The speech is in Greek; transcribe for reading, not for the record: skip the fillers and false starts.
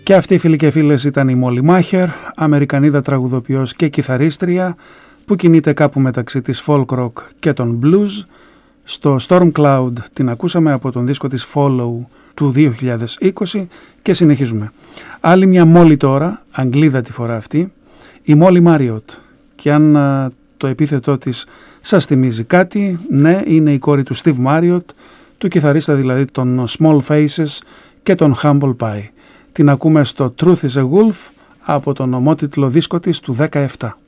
Και αυτοί, φίλοι και φίλες, ήταν η Molly Maher, Αμερικανίδα τραγουδοποιός και κιθαρίστρια, που κινείται κάπου μεταξύ της folk rock και των blues. Στο Storm Cloud την ακούσαμε από τον δίσκο της Follow του 2020 και συνεχίζουμε. Άλλη μια Molly τώρα, Αγγλίδα τη φορά αυτή, η Molly Marriott. Και αν το επίθετό της σας θυμίζει κάτι, ναι, είναι η κόρη του Steve Marriott, του κιθαρίστα δηλαδή των Small Faces και των Humble Pie. Την ακούμε στο Truth is a Wolf από τον ομότιτλο δίσκο της του 17.